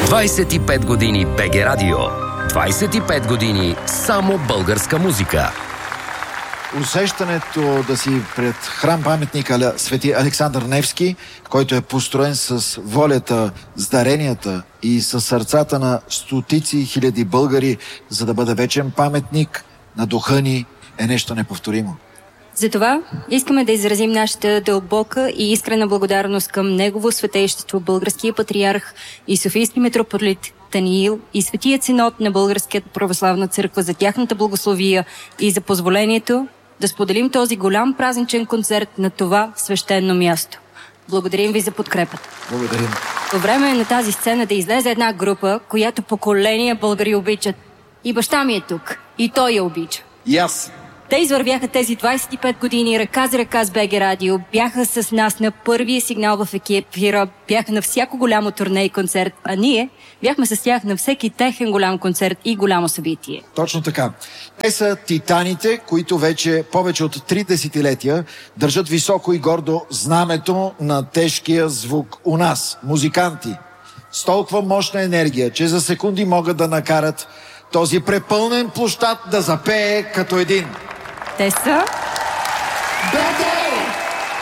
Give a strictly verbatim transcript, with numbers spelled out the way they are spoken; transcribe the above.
двайсет и пет години БГ Радио. двайсет и пет години само българска музика. Усещането да си пред храм паметника Свети Александър Невски, който е построен с волята, с даренията и с сърцата на стотици хиляди българи, за да бъде вечен паметник на духа ни, е нещо неповторимо. Затова искаме да изразим нашата дълбока и искрена благодарност към Негово Светейшество българския патриарх и Софийски митрополит Даниил и Светият синод на Българската православна църква за тяхната благословия и за позволението да споделим този голям празничен концерт на това свещено място. Благодарим ви за подкрепата. Благодарим. По време на тази сцена да излезе една група, която поколения българи обичат. И баща ми е тук. И той я обича. И аз. Те извървяха тези двайсет и пет години ръка за ръка с БГ Радио, бяха с нас на първия сигнал в ефира, бяха на всяко голямо турне и концерт, а ние бяхме с тях на всеки техен голям концерт и голямо събитие. Точно така. Те са титаните, които вече повече от три десетилетия държат високо и гордо знамето на тежкия звук у нас, музиканти. С толкова мощна енергия, че за секунди могат да накарат този препълнен площад да запее като един. Те са... БГ